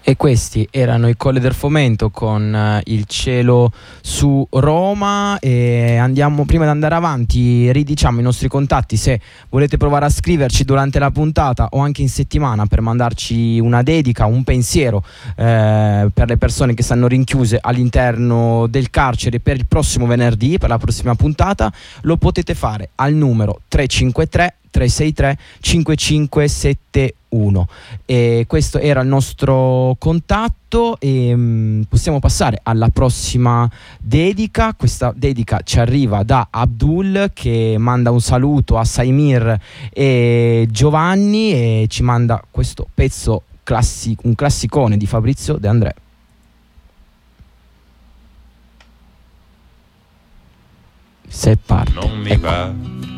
E questi erano i Colle del Fomento con Il cielo su Roma. E andiamo, prima di andare avanti, ridiciamo i nostri contatti se volete provare a scriverci durante la puntata o anche in settimana per mandarci una dedica, un pensiero per le persone che stanno rinchiuse all'interno del carcere per il prossimo venerdì, per la prossima puntata. Lo potete fare al numero 353 363 5571 e questo era il nostro contatto. E possiamo passare alla prossima dedica. Questa dedica ci arriva da Abdul, che manda un saluto a Saimir e Giovanni e ci manda questo pezzo un classicone di Fabrizio De André. Se parte, non mi ecco. va